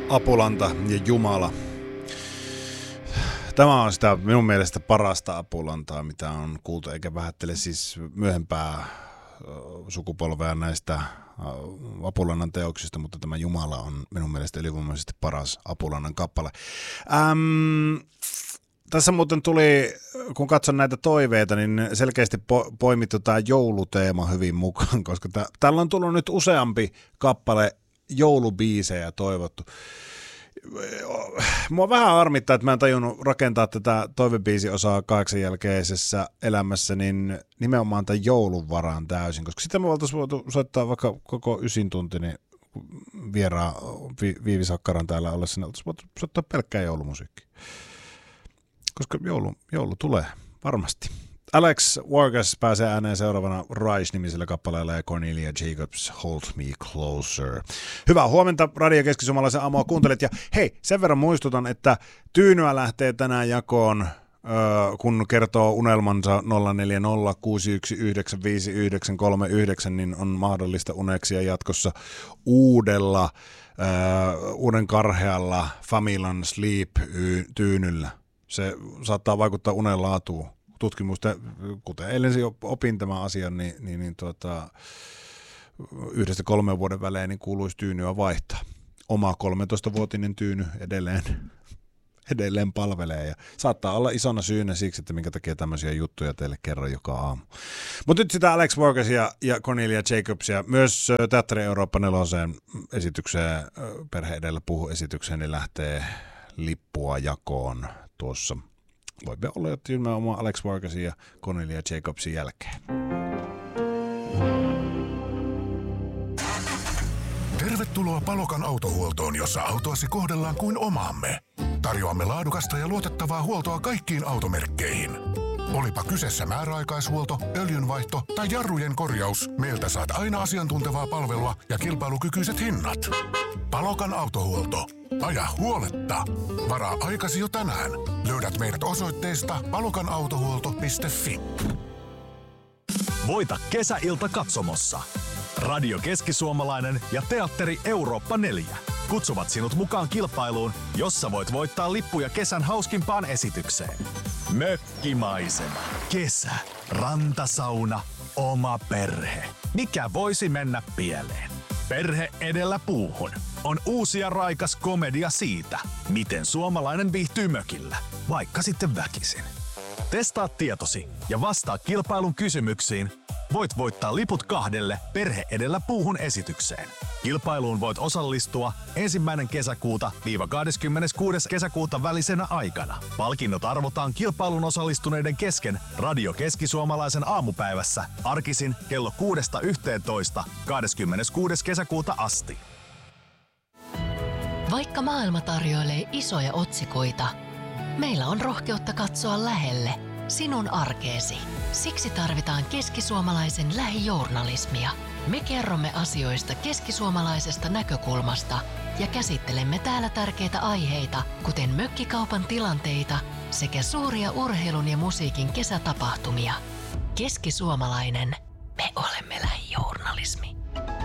Apulanta ja Jumala. Tämä on sitä minun mielestä parasta Apulantaa, mitä on kuultu, eikä vähättele siis myöhempää sukupolvea näistä Apulannan teoksista, mutta tämä Jumala on minun mielestä ylivoimaisesti paras Apulannan kappale. Tässä muuten tuli, kun katson näitä toiveita, niin selkeästi poimittu tämä jouluteema hyvin mukaan, koska täällä on tullut nyt useampi kappale joulubiisejä toivottu. Mua vähän harmittaa, että mä en tajunnut rakentaa tätä toivebiisiosaa 8 jälkeisessä elämässä, niin nimenomaan tämän joulun varaan täysin, koska sitten me voitaisiin soittaa vaikka koko 9 tunti, niin vieraan Viivi Sakkaran täällä ollessa, niin oltaisiin soittaa pelkkää joulumusiikkia. Koska joulu tulee, varmasti. Alex Vargas pääsee ääneen seuraavana Rise-nimisellä kappaleella ja Cornelia Jacobs Hold Me Closer. Hyvää huomenta, Radio Keski-Suomalaisen aamua kuuntelet. Ja hei, sen verran muistutan, että Tyynyä lähtee tänään jakoon, kun kertoo unelmansa 0406195939, niin on mahdollista uneksia jatkossa uuden karhealla Familan Sleep-tyynyllä. Se saattaa vaikuttaa unen laatuun. Tutkimusta, kuten eilen opin tämän asian, niin 1-3 vuoden välein niin kuuluisi tyynyä vaihtaa. Oma 13-vuotinen tyyny edelleen palvelee ja saattaa olla isona syynä siksi, että minkä takia tämmöisiä juttuja teille kerran joka aamu. Mutta nyt sitä Alex Vargasia ja Cornelia Jacobsia, myös Teatteri Eurooppa 4 esitykseen, Perhe edellä puhu esitykseen, niin lähtee lippua jakoon tuossa. Voimme olla jo nimenomaan Alex Vargasin ja Cornelia Jacobsin jälkeen. Tervetuloa Palokan autohuoltoon, jossa autoasi kohdellaan kuin omaamme. Tarjoamme laadukasta ja luotettavaa huoltoa kaikkiin automerkkeihin. Olipa kyseessä määräaikaishuolto, öljynvaihto tai jarrujen korjaus, meiltä saat aina asiantuntevaa palvelua ja kilpailukykyiset hinnat. Palokan autohuolto. Aja huoletta. Varaa aikasi jo tänään. Löydät meidät osoitteesta palokanautohuolto.fi. Voita kesäilta katsomossa. Radio Keski-Suomalainen ja Teatteri Eurooppa 4 kutsuvat sinut mukaan kilpailuun, jossa voit voittaa lippuja kesän hauskimpaan esitykseen. Mökkimaisema, kesä, rantasauna, oma perhe. Mikä voisi mennä pieleen? Perhe edellä puuhun on uusi ja raikas komedia siitä, miten suomalainen viihtyy mökillä, vaikka sitten väkisin. Testaa tietosi ja vastaa kilpailun kysymyksiin. Voit voittaa liput 2 Perhe edellä puuhun esitykseen. Kilpailuun voit osallistua 1. kesäkuuta – 26. kesäkuuta välisenä aikana. Palkinnot arvotaan kilpailun osallistuneiden kesken Radio Keski-Suomalaisen aamupäivässä arkisin kello 6–11 26. kesäkuuta asti. Vaikka maailma tarjoilee isoja otsikoita, meillä on rohkeutta katsoa lähelle sinun arkeesi. Siksi tarvitaan keskisuomalaisen lähijournalismia. Me kerromme asioista keskisuomalaisesta näkökulmasta ja käsittelemme täällä tärkeitä aiheita, kuten mökkikaupan tilanteita sekä suuria urheilun ja musiikin kesätapahtumia. Keskisuomalainen, me olemme lähijournalismi.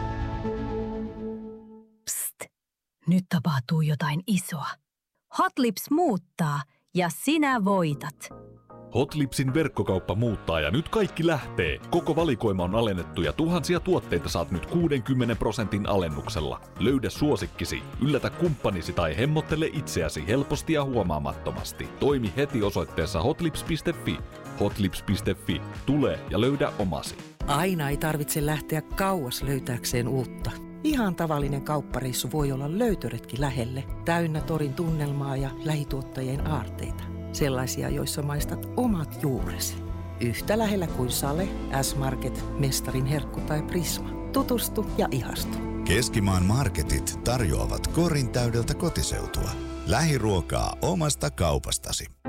Psst, nyt tapahtuu jotain isoa. Hot Lips muuttaa ja sinä voitat. Hotlipsin verkkokauppa muuttaa ja nyt kaikki lähtee. Koko valikoima on alennettu ja tuhansia tuotteita saat nyt 60% alennuksella. Löydä suosikkisi, yllätä kumppanisi tai hemmottele itseäsi helposti ja huomaamattomasti. Toimi heti osoitteessa hotlips.fi. Hotlips.fi. Tule ja löydä omasi. Aina ei tarvitse lähteä kauas löytääkseen uutta. Ihan tavallinen kauppareissu voi olla löytöretki lähelle, täynnä torin tunnelmaa ja lähituottajien aarteita. Sellaisia, joissa maistat omat juuresi. Yhtä lähellä kuin Sale, S-Market, Mestarin herkku tai Prisma. Tutustu ja ihastu. Keskimaan marketit tarjoavat korin täydeltä kotiseutua. Lähiruokaa omasta kaupastasi.